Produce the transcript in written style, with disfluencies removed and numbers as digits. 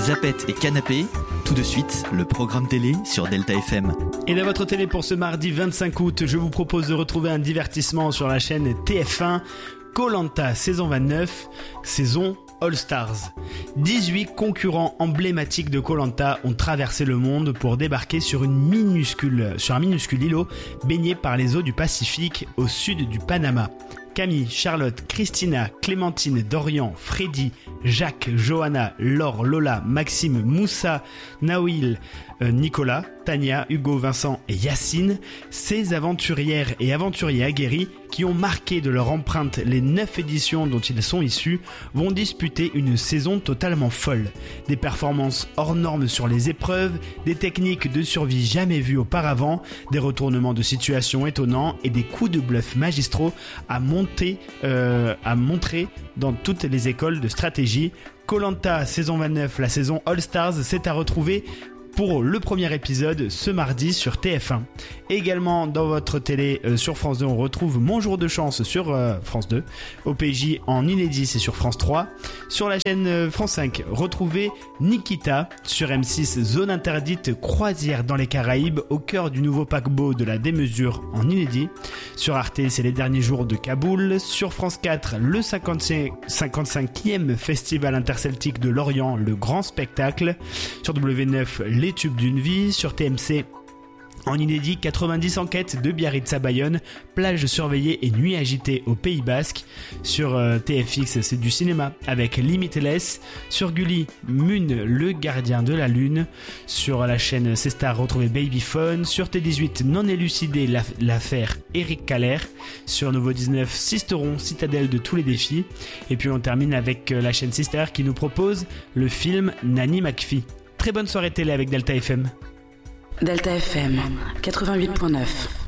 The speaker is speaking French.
Zapette et Canapé, tout de suite, le programme télé sur Delta FM. Et dans votre télé pour ce mardi 25 août, je vous propose de retrouver un divertissement sur la chaîne TF1, Koh-Lanta saison 29, saison All Stars. 18 concurrents emblématiques de Koh-Lanta ont traversé le monde pour débarquer sur un minuscule îlot baigné par les eaux du Pacifique au sud du Panama. Camille, Charlotte, Christina, Clémentine, Dorian, Freddy, Jacques, Johanna, Laure, Lola, Maxime, Moussa, Naouil, Nicolas, Tania, Hugo, Vincent et Yacine, ces aventurières et aventuriers aguerris qui ont marqué de leur empreinte les 9 éditions dont ils sont issus, vont disputer une saison totalement folle. Des performances hors normes sur les épreuves, des techniques de survie jamais vues auparavant, des retournements de situation étonnants et des coups de bluff magistraux à montrer dans toutes les écoles de stratégie. Koh-Lanta saison 29, la saison All Stars, c'est à retrouver pour le premier épisode ce mardi sur TF1. Également dans votre télé sur France 2, on retrouve Mon jour de chance sur France 2. OPJ en inédit, c'est sur France 3. Sur la chaîne France 5, retrouvez Nikita. Sur M6, Zone interdite, croisière dans les Caraïbes au cœur du nouveau paquebot de la démesure en inédit. Sur Arte, c'est les derniers jours de Kaboul. Sur France 4, le 55e festival interceltique de Lorient, le grand spectacle. Sur W9, les tubes d'une vie. Sur TMC, en inédit, 90 enquêtes de Biarritz à Bayonne, plage surveillée et nuit agitée au Pays Basque. Sur TFX, c'est du cinéma avec Limitless. Sur Gulli, Mune, le gardien de la lune. Sur la chaîne C-Star, retrouvez Babyphone. Sur T18, non élucidé, l'affaire Eric Caller. Sur Nouveau 19, Sisteron, citadelle de tous les défis. Et puis on termine avec la chaîne Sister qui nous propose le film Nanny McPhee. Très bonne soirée télé avec Delta FM. Delta FM 88.9.